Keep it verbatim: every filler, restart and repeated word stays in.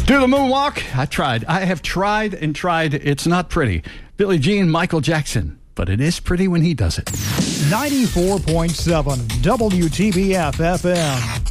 Do the moonwalk. I tried. I have tried and tried. It's not pretty. Billie Jean, Michael Jackson. But it is pretty when he does it. ninety-four point seven W T B F F M.